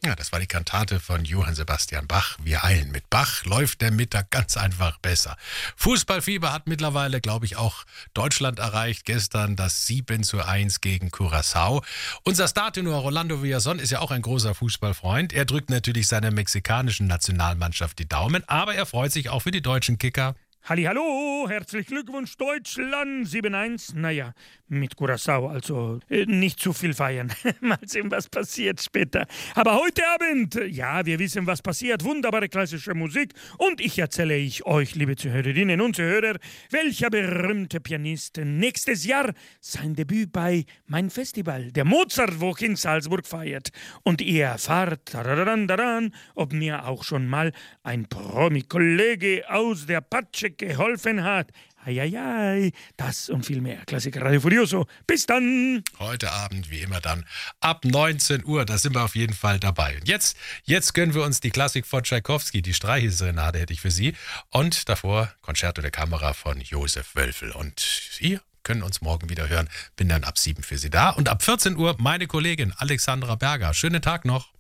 Ja, das war die Kantate von Johann Sebastian Bach. Wir eilen mit Bach, läuft der Mittag ganz einfach besser. Fußballfieber hat mittlerweile, glaube ich, auch Deutschland erreicht. Gestern das 7:1 gegen Curaçao. Unser Startenor Rolando Villazón ist ja auch ein großer Fußballfreund. Er drückt natürlich seiner mexikanischen Nationalmannschaft die Daumen, aber er freut sich auch für die deutschen Kicker. Hallihallo, herzlichen Glückwunsch Deutschland, 7:1. Naja, mit Curaçao, also nicht zu viel feiern. Mal sehen, was passiert später. Aber heute Abend, ja, wir wissen, was passiert. Wunderbare klassische Musik. Und ich erzähle euch, liebe Zuhörerinnen und Zuhörer, welcher berühmte Pianist nächstes Jahr sein Debüt bei Mein Festival, der Mozartwoche in Salzburg, feiert. Und ihr erfahrt, ob mir auch schon mal ein Promi-Kollege aus der Patsche geholfen hat. Eieiei, das und viel mehr. Klassiker Radio Furioso. Bis dann. Heute Abend, wie immer dann, ab 19 Uhr, da sind wir auf jeden Fall dabei. Und jetzt gönnen wir uns die Klassik von Tschaikowski, die Streichserenade hätte ich für Sie. Und davor Concerto der Kamera von Josef Wölfel. Und Sie können uns morgen wieder hören. Bin dann ab 7 für Sie da. Und ab 14 Uhr meine Kollegin Alexandra Berger. Schönen Tag noch.